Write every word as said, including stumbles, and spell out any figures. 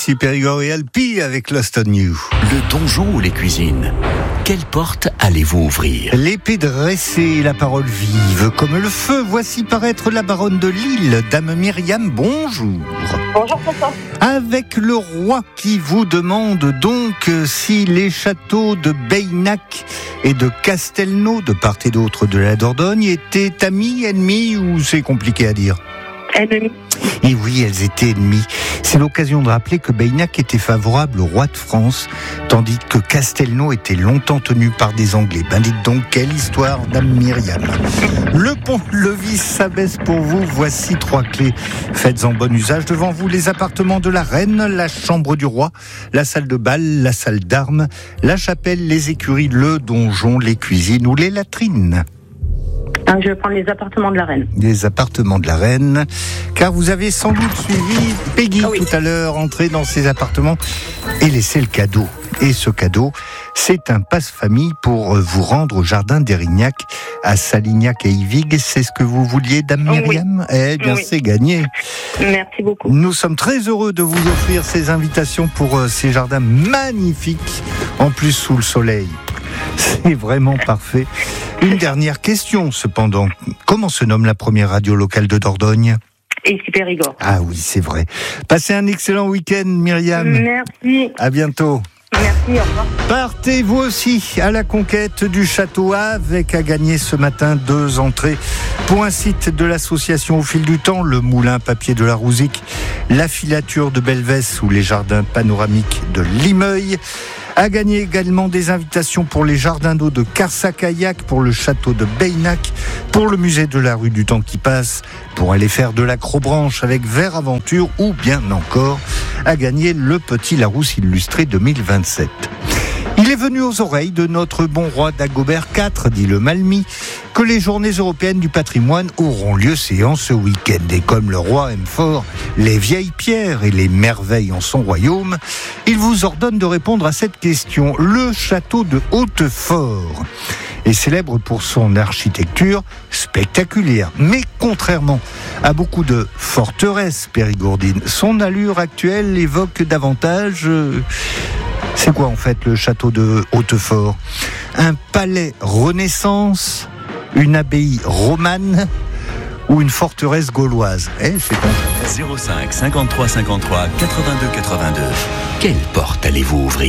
ici Périgord et Alpi avec Lost on You. Le donjon ou les cuisines, quelle porte allez-vous ouvrir? L'épée dressée et la parole vive comme le feu, voici paraître la baronne de Lille, Dame Myriam, bonjour. Bonjour François. Avec le roi qui vous demande donc si les châteaux de Beynac et de Castelnau, de part et d'autre de la Dordogne, étaient amis, ennemis ou c'est compliqué à dire? Ennemis. Et oui, elles étaient ennemies. C'est l'occasion de rappeler que Beynac était favorable au roi de France, tandis que Castelnau était longtemps tenu par des Anglais. Ben dites donc, quelle histoire, Dame Myriam. Le pont-levis s'abaisse pour vous. Voici trois clés. Faites en bon usage devant vous les appartements de la reine, la chambre du roi, la salle de bal, la salle d'armes, la chapelle, les écuries, le donjon, les cuisines ou les latrines. Ah, je vais prendre les appartements de la reine. Les appartements de la reine, car vous avez sans doute suivi Peggy ah oui. tout à l'heure, entrer dans ces appartements et laisser le cadeau. Et ce cadeau, c'est un passe-famille pour vous rendre au jardin d'Érignac, à Salignac et Ivig. C'est ce que vous vouliez, Dame Myriam ? Oui. Eh bien, oui. C'est gagné. Merci beaucoup. Nous sommes très heureux de vous offrir ces invitations pour ces jardins magnifiques, en plus sous le soleil. C'est vraiment parfait. Une dernière question, cependant. Comment se nomme la première radio locale de Dordogne ? Ici Périgord. Ah oui, c'est vrai. Passez un excellent week-end, Myriam. Merci. À bientôt. Merci, au revoir. Partez vous aussi à la conquête du château avec à gagner ce matin deux entrées pour un site de l'association Au Fil du Temps, le moulin papier de la Rouzic, la filature de Belvès ou les jardins panoramiques de Limeuil. À gagner également des invitations pour les jardins d'eau de Carsac-Caillac, pour le château de Beynac, pour le musée de la rue du Temps qui passe, pour aller faire de l'acrobranche avec Vert Aventure ou bien encore à gagner le Petit Larousse illustré deux mille vingt-sept. Il est venu aux oreilles de notre bon roi Dagobert quatre, dit le Malmis, que les journées européennes du patrimoine auront lieu séant ce week-end. Et comme le roi aime fort les vieilles pierres et les merveilles en son royaume, il vous ordonne de répondre à cette question. Le château de Hautefort est célèbre pour son architecture spectaculaire. Mais contrairement à beaucoup de forteresses périgourdines, son allure actuelle évoque davantage... Euh, C'est quoi en fait le château de Hautefort ? Un palais Renaissance, une abbaye romane ou une forteresse gauloise ? Eh, c'est bon. zéro cinq cinquante-trois cinquante-trois quatre-vingt-deux quatre-vingt-deux. Quelle porte allez-vous ouvrir ?